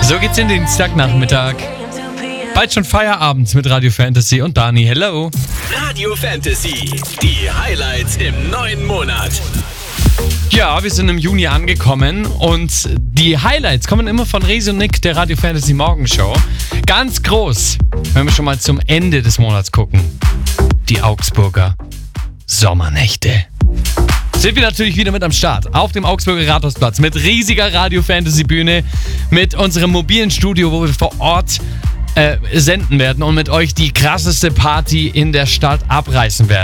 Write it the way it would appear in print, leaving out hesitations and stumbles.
So geht's den Dienstagnachmittag. Bald schon Feierabend mit Radio Fantasy und Dani. Hello. Radio Fantasy, die Highlights im neuen Monat. Ja, wir sind im Juni angekommen und die Highlights kommen immer von Resi und Nick, der Radio Fantasy Morgenshow. Ganz groß, wenn wir schon mal zum Ende des Monats gucken. Die Augsburger Sommernächte. Sind wir natürlich wieder mit am Start auf dem Augsburger Rathausplatz mit riesiger Radio Fantasy Bühne, mit unserem mobilen Studio, wo wir vor Ort senden werden und mit euch die krasseste Party in der Stadt abreißen werden.